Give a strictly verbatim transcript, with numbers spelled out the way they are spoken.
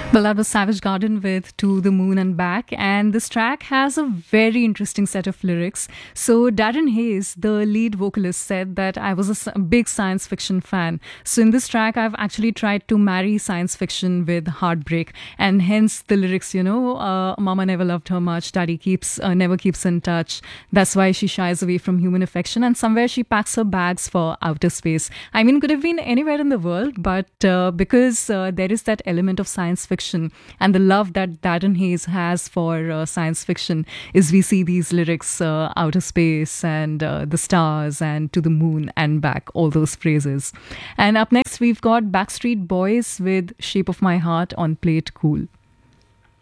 Well, that was Savage Garden with To the Moon and Back. And this track has a very interesting set of lyrics. So, Darren Hayes, the lead vocalist, said that I was a s- big science fiction fan. So, in this track, I've actually tried to marry science fiction with heartbreak. And hence the lyrics, you know, uh, Mama never loved her much. Daddy keeps, uh, never keeps in touch. That's why she shies away from human affection. And somewhere she packs her bags for outer space. I mean, could have been anywhere in the world, but uh, because uh, there is that element of science fiction and the love that Darren Hayes has for uh, science fiction is we see these lyrics, uh, outer space and uh, the stars and to the moon and back, all those phrases. And up next, we've got Backstreet Boys with Shape of My Heart on Play It Cool.